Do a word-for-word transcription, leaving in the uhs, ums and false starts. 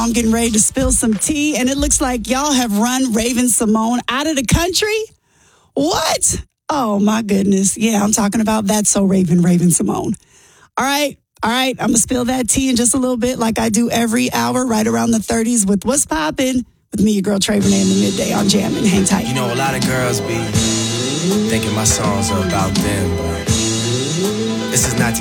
I'm getting ready to spill some tea, and it looks like y'all have run Raven-Symoné out of the country. What? Oh, my goodness. Yeah, I'm talking about That's So Raven, Raven-Symoné. All right. All right. I'm going to spill that tea in just a little bit like I do every hour right around the thirties with What's Poppin' with me, your girl, Trey Renee, in the midday on Jammin'. Hang tight. You know, a lot of girls be thinking my songs are about them, but this is not to